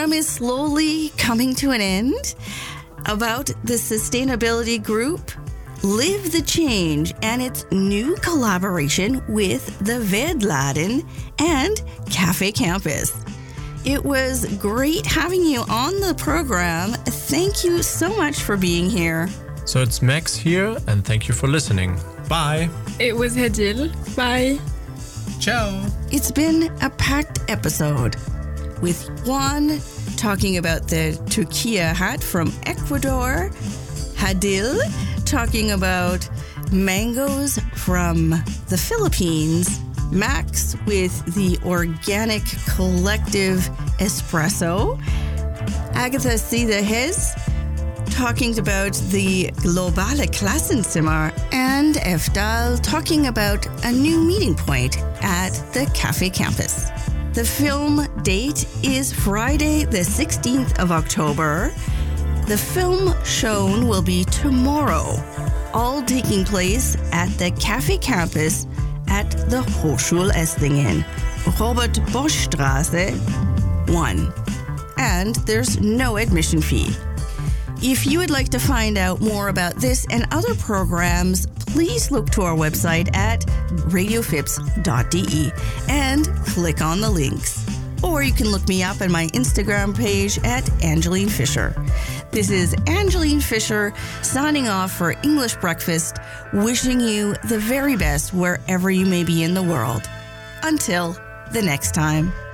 Is slowly coming to an end about the sustainability group Live the Change and its new collaboration with the Vedladen and Cafe Campus. It was great having you on the program. Thank you so much for being here. So it's Max here, and thank you for listening. Bye. It was Hadil. Bye. Ciao. It's been a packed episode with Juan talking about the Turquía hat from Ecuador, Hadil talking about mangoes from the Philippines, Max with the Organic Collective Espresso, Agatha Sidahez talking about the Globale Klassenzimmer, and Efdal talking about a new meeting point at the Cafe Campus. The film date is Friday, the 16th of October. The film shown will be tomorrow, all taking place at the Cafe Campus at the Hochschule Esslingen, Robert Bosch Straße 1. And there's no admission fee. If you would like to find out more about this and other programs, please look to our website at radiofips.de and click on the links. Or you can look me up on my Instagram page at Angeline Fisher. This is Angeline Fisher signing off for English Breakfast, wishing you the very best wherever you may be in the world. Until the next time.